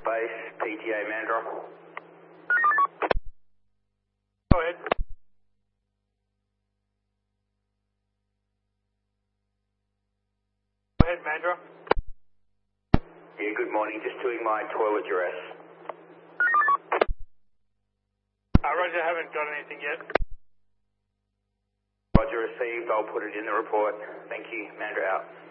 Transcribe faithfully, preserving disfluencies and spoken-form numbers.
Base, P T A Mandurah. Go ahead. Go ahead, Mandurah. Yeah, good morning. Just doing my toilet duress. Uh, Roger, haven't got anything yet. Roger received. I'll put it in the report. Thank you. Mandurah out.